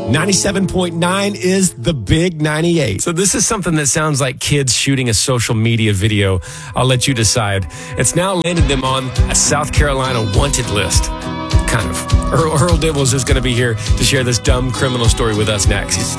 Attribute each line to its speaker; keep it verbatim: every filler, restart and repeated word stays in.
Speaker 1: ninety-seven point nine is the Big ninety-eight.
Speaker 2: So this is something that sounds like kids shooting a social media video. I'll let you decide. It's now landed them on a South Carolina wanted list. Kind of. Earl, Earl Dibbles is going to be here to share this dumb criminal story with us next.